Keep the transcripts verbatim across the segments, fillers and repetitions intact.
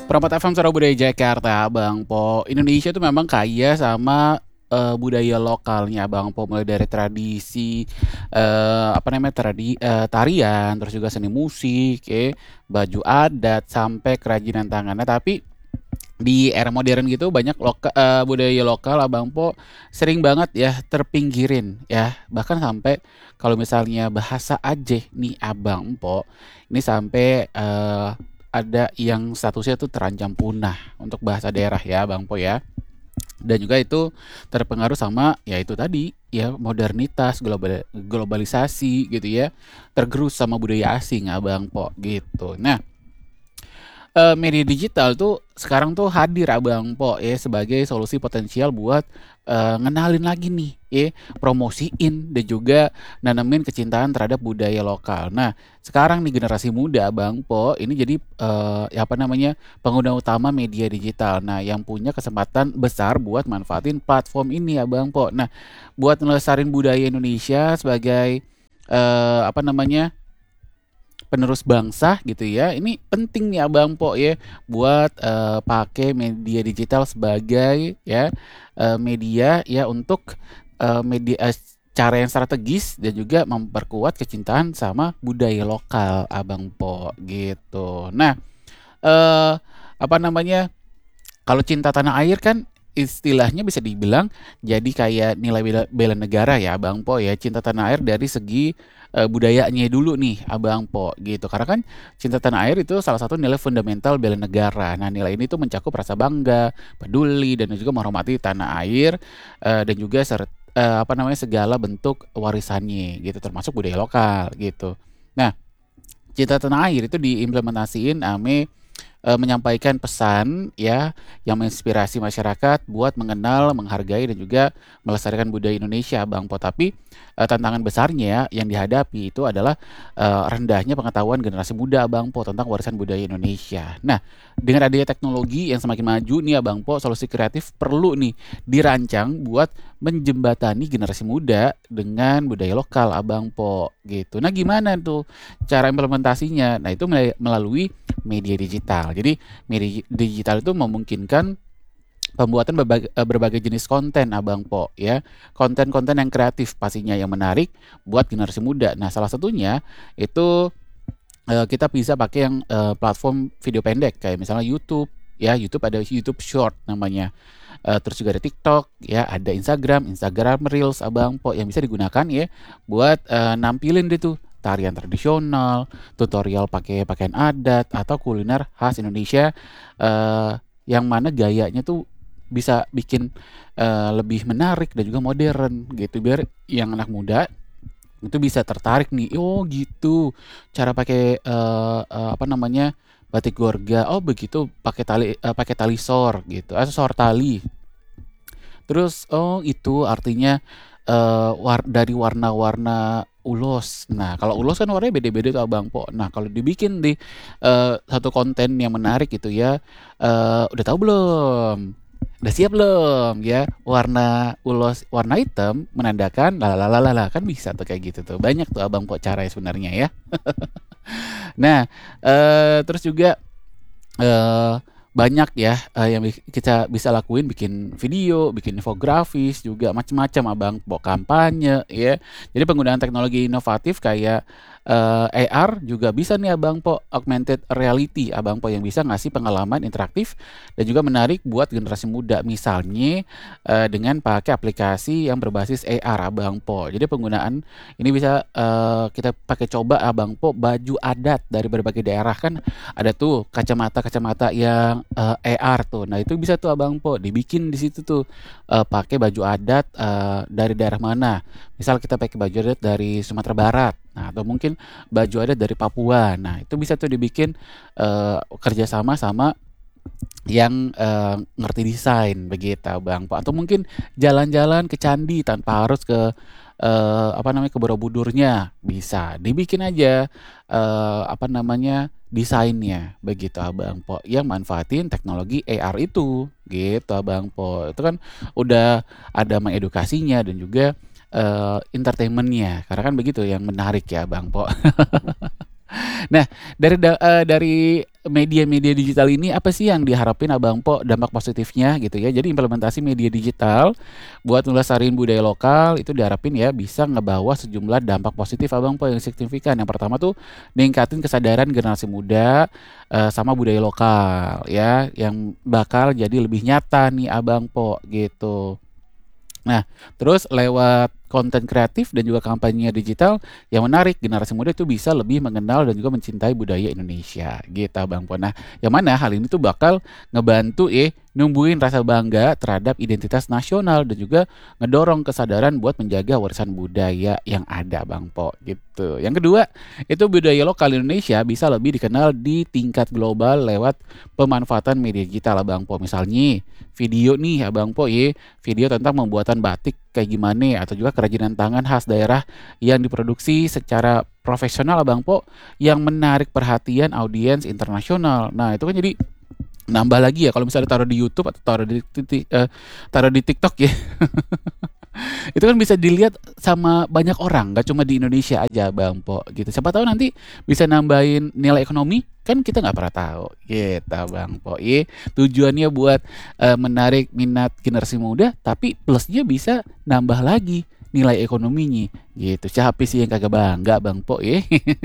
Perempat F M Suara Budaya Jakarta, Bang Po. Indonesia tuh memang kaya sama eh, budaya lokalnya, Bang Po. Mulai dari tradisi, eh, apa namanya, tradi, eh, tarian, terus juga seni musik, ya, baju adat, sampai kerajinan tangannya. Tapi di era modern gitu banyak loka, eh, budaya lokal, Abang Po, sering banget ya terpinggirin ya. Bahkan sampai kalau misalnya bahasa Aceh nih, Abang Po, ini sampai eh, ada yang statusnya tuh terancam punah untuk bahasa daerah ya, Bang Po ya. Dan juga itu terpengaruh sama ya itu tadi ya, modernitas, global, globalisasi gitu ya. Tergerus sama budaya asing, Abang Po gitu. Nah, Eee, media digital tuh sekarang tuh hadir, Abang Po, ya sebagai solusi potensial buat, eee, ngenalin lagi nih ya, promosiin dan juga nanemin kecintaan terhadap budaya lokal. Nah, sekarang nih generasi muda, Bang Po, ini jadi, eee, ya apa namanya, pengguna utama media digital. Nah, yang punya kesempatan besar buat manfaatin platform ini, Abang Po. Nah, buat ngelestariin budaya Indonesia sebagai, eee, apa namanya, penerus bangsa gitu ya. Ini penting nih, Abang Po ya, buat eee, pakai media digital sebagai ya, eee, media ya untuk eee, media eee, cara yang strategis dan juga memperkuat kecintaan sama budaya lokal, Abang Po gitu. Nah, eee, apa namanya, kalau cinta tanah air kan istilahnya bisa dibilang jadi kayak nilai bela bela negara ya, Abang Po ya. Cinta tanah air dari segi, eee, budayanya dulu nih, Abang Po gitu. Karena kan cinta tanah air itu salah satu nilai fundamental bela negara. Nah, nilai ini tuh mencakup rasa bangga, peduli, dan juga menghormati tanah air, eee, dan juga seret eee, apa namanya, segala bentuk warisannya gitu, termasuk budaya lokal gitu. Nah, cinta tanah air itu diimplementasiin ame eee, menyampaikan pesan ya, yang menginspirasi masyarakat buat mengenal, menghargai, dan juga melestarikan budaya Indonesia, Bang Po. Tapi, eee, tantangan besarnya yang dihadapi itu adalah, eee, rendahnya pengetahuan generasi muda, Bang Po, tentang warisan budaya Indonesia. Nah, dengan adanya teknologi yang semakin maju nih ya, Bang Po, solusi kreatif perlu nih dirancang buat menjembatani generasi muda dengan budaya lokal, Abang Po, gitu. Nah, gimana tuh cara implementasinya? Nah, itu me melalui media digital. Jadi media digital itu memungkinkan pembuatan berbagai, eh, berbagai jenis konten, Abang Po ya. Konten-konten yang kreatif pastinya yang menarik buat generasi muda. Nah, salah satunya itu eh, kita bisa pakai yang eh, platform video pendek kayak misalnya YouTube ya. YouTube ada YouTube Short namanya. Eh, terus juga ada TikTok ya, ada Instagram, Instagram Reels, Abang Po, yang bisa digunakan ya buat eh, nampilin deh tuh tarian tradisional, tutorial pakai pakaian adat atau kuliner khas Indonesia, eh, yang mana gayanya tuh bisa bikin eh, lebih menarik dan juga modern gitu, biar yang anak muda itu bisa tertarik nih. Oh gitu, cara pakai eh, eh, apa namanya, batik Gorga. Oh begitu, pakai tali eh, pakai tali sor gitu, atau sor tali. Terus, oh itu artinya, eee, war dari warna-warna ulos. Nah, kalau ulos kan warnanya beda-beda tuh, Abang Po. Nah, kalau dibikin di, eee, satu konten yang menarik gitu ya, eee, udah tahu belum? Udah siap belum ya? Warna ulos warna hitam menandakan la kan bisa tuh kayak gitu tuh. Banyak tuh, Abang Po, caranya sebenarnya ya. Nah, eee, terus juga Eee, banyak ya, eee, yang bi kita bisa lakuin, bikin video, bikin infografis juga macem-macem, Abang Po, kampanye ya. Jadi penggunaan teknologi inovatif kayak, eee, A R juga bisa nih, Abang Po, augmented reality, Abang Po, yang bisa ngasih pengalaman interaktif dan juga menarik buat generasi muda. Misalnya, eee, dengan pakai aplikasi yang berbasis A R, Abang Po. Jadi penggunaan ini bisa, eee, kita pakai coba, Abang Po, baju adat dari berbagai daerah. Kan ada tuh kacamata-kacamata yang, eee, A R tuh. Nah, itu bisa tuh, Abang Po, dibikin di situ tuh, eee, pakai baju adat, eee, dari daerah mana. Misal kita pakai baju adat dari Sumatera Barat, nah atau mungkin baju adat dari Papua. Nah, itu bisa tuh dibikin, eee, kerja sama sama yang, eee, ngerti desain begitu, Bang Po. Atau mungkin jalan-jalan ke candi tanpa harus ke, eee, apa namanya, ke Borobudurnya, bisa dibikin aja, eee, apa namanya, desainnya begitu, Abang Po, yang manfaatin teknologi A R itu, gitu, Abang Po. Itu kan udah ada mengedukasinya dan juga, eee, entertainment-nya, karena kan begitu yang menarik ya, Bang Po. Nah, dari da eee, dari media-media digital ini apa sih yang diharapin Abang Po dampak positifnya gitu ya. Jadi implementasi media digital buat ngelestariin budaya lokal itu diharapin ya bisa ngebawa sejumlah dampak positif Abang Po yang signifikan. Yang pertama tuh ningkatin kesadaran generasi muda eh, sama budaya lokal ya yang bakal jadi lebih nyata nih Abang Po gitu. Nah, terus lewat konten kreatif dan juga kampanye digital yang menarik, generasi muda itu bisa lebih mengenal dan juga mencintai budaya Indonesia, gitu Bang Po. Nah, yang mana hal ini tuh bakal ngebantu ya numbuhin rasa bangga terhadap identitas nasional dan juga ngedorong kesadaran buat menjaga warisan budaya yang ada Bang Po gitu. Yang kedua, itu budaya lokal Indonesia bisa lebih dikenal di tingkat global lewat pemanfaatan media digital Bang Po. Misalnya video nih Abang Po ya, video tentang pembuatan batik kayak gimana atau juga kerajinan tangan khas daerah yang diproduksi secara profesional Abang Po yang menarik perhatian audiens internasional. Nah, itu kan jadi nambah lagi ya kalau misalnya taruh di YouTube atau taruh di titik eh, taruh di TikTok ya. Itu kan bisa dilihat sama banyak orang, nggak cuma di Indonesia aja Bang Po gitu. Siapa tahu nanti bisa nambahin nilai ekonomi, kan kita nggak pernah tahu gitu Bang Po. Iya, tujuannya buat eh, menarik minat generasi muda, tapi plusnya bisa nambah lagi nilai ekonominya gitu. Siapa sih yang kagak bangga Bang Po ya?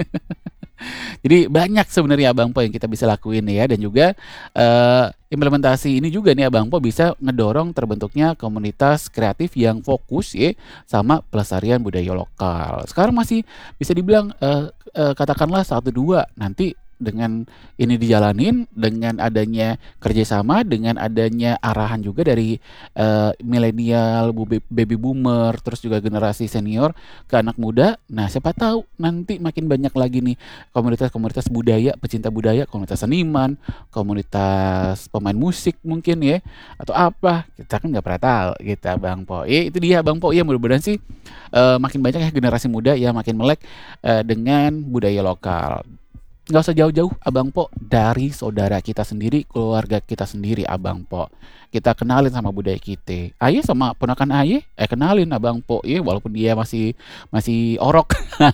Jadi banyak sebenarnya Abang Po yang kita bisa lakuin ya dan juga eh, implementasi ini juga nih Abang Po bisa ngedorong terbentuknya komunitas kreatif yang fokus ya sama pelestarian budaya lokal. Sekarang masih bisa dibilang eh, eh, katakanlah satu dua nanti dengan ini dijalanin dengan adanya kerjasama dengan adanya arahan juga dari eh, milenial, bu- baby boomer, terus juga generasi senior ke anak muda. Nah, siapa tahu nanti makin banyak lagi nih komunitas-komunitas budaya, pecinta budaya, komunitas seniman, komunitas pemain musik mungkin ya, atau apa kita kan nggak pernah tahu gitu Bang Po. Ya, itu dia Bang Po ya mudah-mudahan sih eh, makin banyak ya generasi muda yang makin melek eh, dengan budaya lokal. Nggak usah jauh-jauh Abang Po dari saudara kita sendiri, keluarga kita sendiri Abang Po. Kita kenalin sama budaya kita. Aye sama ponakan Aye, eh kenalin Abang Po ya walaupun dia masih masih orok,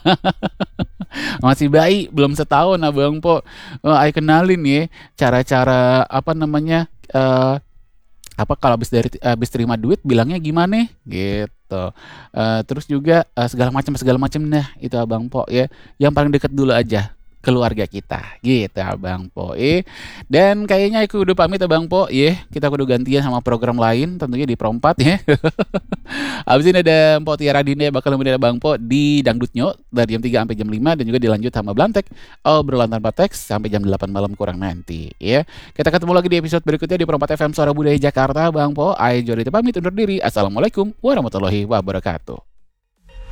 masih bayi, belum setahun Abang Po. Eh, Aye kenalin ya cara-cara apa namanya eh apa kalau habis dari habis terima duit bilangnya gimana gitu. Eh, terus juga eh, segala macam segala macam nah itu Abang Po ya. Yang paling deket dulu aja keluarga kita gitu Abang Po eh dan kayaknya aku udah pamit Abang Po ya kita kudu gantian sama program lain tentunya di Perompat ya. Abis ini ada Mpok Tiara Dine bakal nemenin Abang Po di Dangdutnyo dari jam tiga sampai jam lima dan juga dilanjut sama Blantek obrolan tanpa teks sampai jam delapan malam kurang nanti ya. Kita ketemu lagi di episode berikutnya di Perompat F M Suara Budaya Jakarta Bang Po. Ayo Jody pamit undur diri. Assalamualaikum warahmatullahi wabarakatuh.